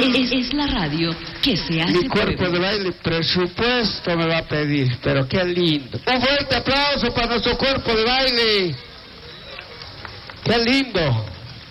Es la radio que se hace Mi cuerpo pueblo. de baile, presupuesto me va a pedir, pero qué lindo. Un fuerte aplauso para nuestro cuerpo de baile. Qué lindo.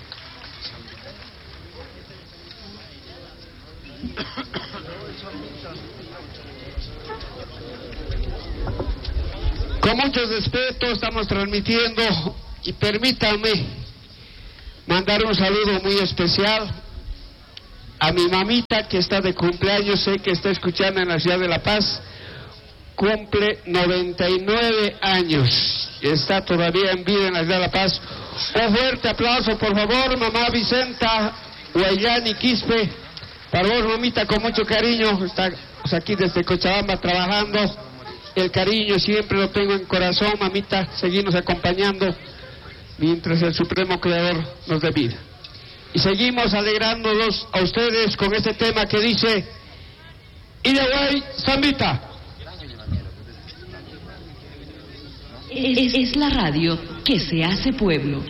Con mucho respeto estamos transmitiendo y permítanme mandar un saludo muy especial a mi mamita que está de cumpleaños, sé que está escuchando en la ciudad de La Paz, cumple 99 años, está todavía en vida en la ciudad de La Paz. Un fuerte aplauso por favor, mamá Vicenta Guayani Quispe, para vos mamita con mucho cariño, estamos aquí desde Cochabamba trabajando, el cariño siempre lo tengo en corazón, mamita, seguimos acompañando mientras el Supremo Creador nos dé vida. Y seguimos alegrándonos a ustedes con este tema que dice Iraguay Zambita. Es la radio que se hace pueblo.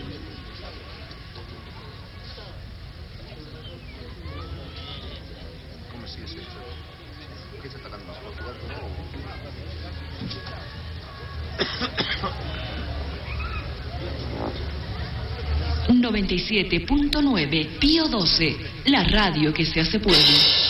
...97.9 Pío 12... la radio que se hace pueblo.